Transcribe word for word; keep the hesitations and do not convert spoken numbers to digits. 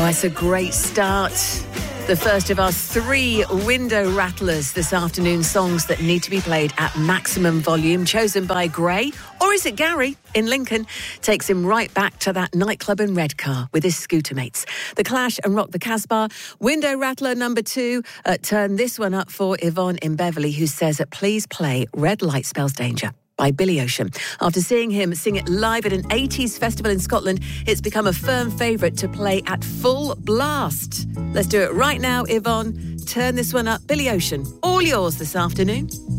Oh, it's a great start. The first of our three window rattlers this afternoon, songs that need to be played at maximum volume, chosen by Gray, or is it Gary in Lincoln, takes him right back to that nightclub in Redcar with his scooter mates. The Clash and Rock the Casbah. Window rattler number two, uh, turn this one up for Yvonne in Beverley, who says, please play Red Light Spells Danger by Billy Ocean. After seeing him sing it live at an eighties festival in Scotland, it's become a firm favourite to play at full blast. Let's do it right now, Yvonne. Turn this one up. Billy Ocean, all yours this afternoon.